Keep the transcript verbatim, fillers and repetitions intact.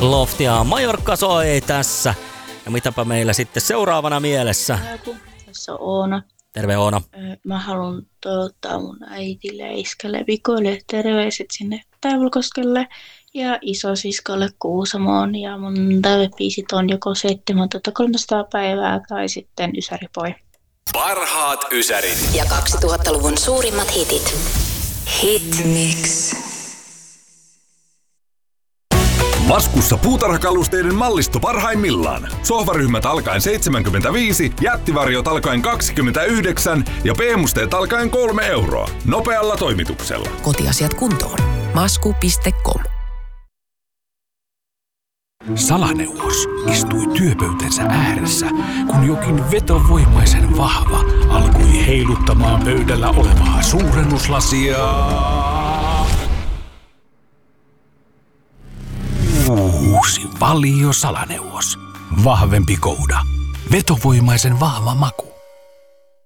Loftia Majorkka soi tässä. Ja mitäpä meillä sitten seuraavana mielessä? Tässä on Oona. Terve Oona. Mä haluan toivottaa mun äitille ja iskälle Vikoille terveiset sinne Taivalkoskelle ja isosiskolle Kuusamoon. Ja mun taivebiisit on joko seitsemäntuhattakolmesataa päivää tai sitten Ysäripoi. Parhaat ysärit. Ja kaksituhattaluvun suurimmat hitit. Hit Mix. Maskussa puutarhakalusteiden mallisto parhaimmillaan. Sohvaryhmät alkaen seitsemänkymmentäviisi, jättivarjot alkaen kaksikymmentäyhdeksän ja P-musteet alkaen kolme euroa. Nopealla toimituksella. Kotiasiat kuntoon. Masku piste com. Salaneuvos istui työpöytänsä ääressä, kun jokin vetovoimaisen vahva alkoi heiluttamaan pöydällä olevaa suurennuslasia. Uusi Valio Salaneuvos. Vahvempi kouda. Vetovoimaisen vahva maku.